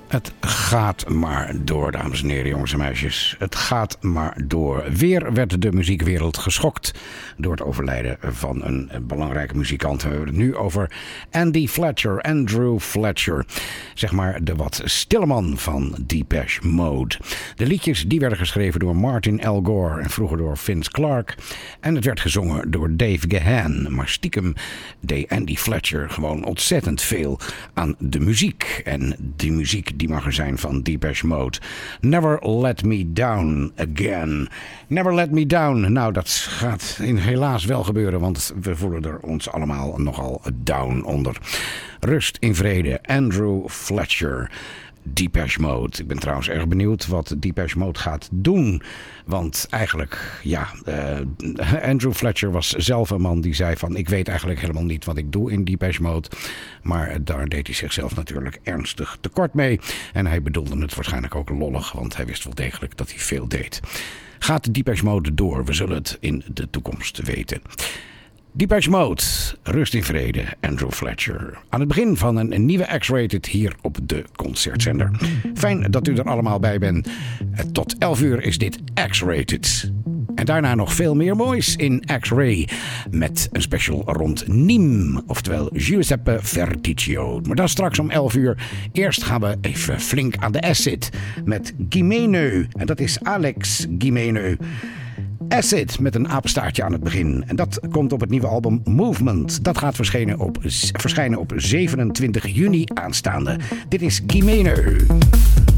Het gaat maar door, dames en heren, jongens en meisjes. Het gaat maar door. Weer werd de muziekwereld geschokt door het overlijden van een belangrijke muzikant. We hebben het nu over Andy Fletcher, Andrew Fletcher. Zeg maar de wat stille man van Depeche Mode. De liedjes die werden geschreven door Martin Al Gore en vroeger door Vince Clarke. En het werd gezongen door Dave Gahan. Maar stiekem deed Andy Fletcher gewoon ontzettend veel aan de muziek. En die muziek die mag er zijn van Depeche Mode. Never Let Me Down Again. Never Let Me Down. Nou, dat gaat helaas wel gebeuren, want we voelen er ons allemaal nogal down onder. Rust in vrede. Andrew Fletcher. Depeche Mode. Ik ben trouwens erg benieuwd wat Depeche Mode gaat doen. Want eigenlijk, ja, Andrew Fletcher was zelf een man die zei van... ik weet eigenlijk helemaal niet wat ik doe in Depeche Mode. Maar daar deed hij zichzelf natuurlijk ernstig tekort mee. En hij bedoelde het waarschijnlijk ook lollig, want hij wist wel degelijk dat hij veel deed. Gaat Depeche Mode door? We zullen het in de toekomst weten. Depeche Mode, rust in vrede, Andrew Fletcher. Aan het begin van een nieuwe X-Rated hier op de Concertzender. Fijn dat u er allemaal bij bent. Tot 11 uur is dit X-Rated. En daarna nog veel meer moois in X-Ray. Met een special rond Nîmes, oftewel Giuseppe Verticchio. Maar dat straks om 11 uur. Eerst gaan we even flink aan de acid met Gimeno. En dat is Alex Gimeno. Acid met een apenstaartje aan het begin. En dat komt op het nieuwe album Movement. Dat gaat verschijnen op 27 juni aanstaande. Dit is Gimeno.